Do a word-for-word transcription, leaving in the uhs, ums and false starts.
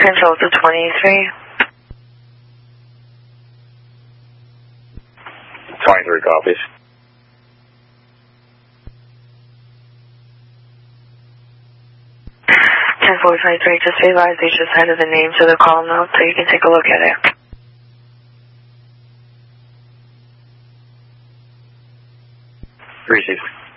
Control to twenty-three. twenty-three copies. ten four twenty-three, just realize they just added the name to the call note so you can take a look at it. Received.